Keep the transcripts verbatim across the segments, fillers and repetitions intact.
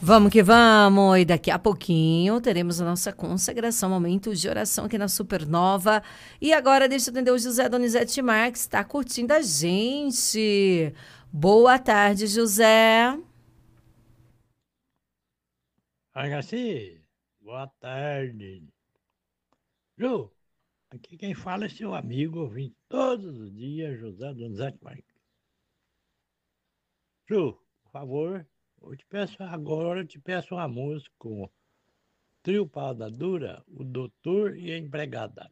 Vamos que vamos! E daqui a pouquinho teremos a nossa consagração, momento de oração aqui na Supernova. E agora deixa eu atender o José Donizete Marques, está curtindo a gente. Boa tarde, José. Agaci, boa tarde. Ju, aqui quem fala é seu amigo, ouvinte todos os dias, José Donizete Marques. Ju, por favor, eu te peço agora, eu te peço uma música com Trio Pau da Dura, o Doutor e a Empregada.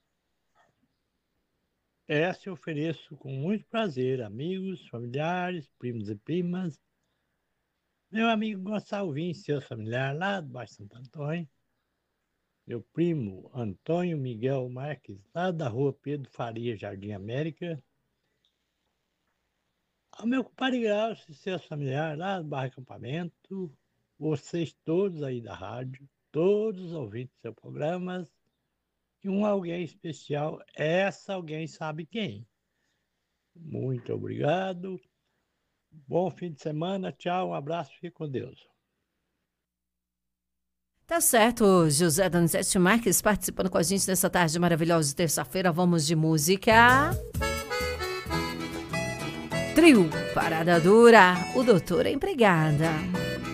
Essa eu ofereço com muito prazer, amigos, familiares, primos e primas. Meu amigo Gonçalvinho, seu familiar lá do Baixo Santo Antônio. Meu primo Antônio Miguel Marques, lá da rua Pedro Faria, Jardim América. Ao meu compadre Graus e seus familiares lá do bairro Acampamento. Vocês todos aí da rádio, todos os ouvintes do seu programa. E um alguém especial, essa alguém sabe quem. Muito obrigado. Bom fim de semana, tchau, um abraço, fique com Deus. Tá certo, José Donizete Marques participando com a gente nessa tarde maravilhosa de terça-feira. Vamos de música. Trio Parada Dura, o Doutor é Empregada.